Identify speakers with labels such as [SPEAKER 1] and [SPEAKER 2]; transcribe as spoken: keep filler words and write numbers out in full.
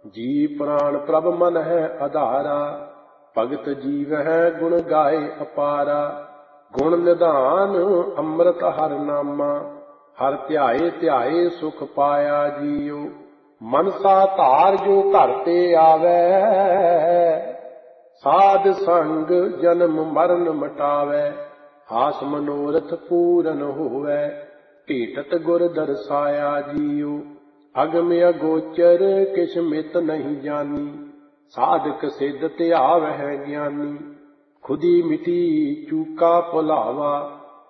[SPEAKER 1] जी प्राण प्रभ मन है आधारा, भगत जीव है गुण गाए अपारा। गुण निधान अमृत हर नामा, हर ध्याए ध्याए सुख पाया जियो। मनसा धार जो घर ते आवे, साध संग जन्म मरण मिटावे। आस मनोरथ पूरन होवे, भेटत गुर दर्शाया जियो। अगम अगोचर किछ मित नहीं जानी, साधक सिद्ध ते आवै ज्ञानी। खुदी मिटी चूका भुलावा,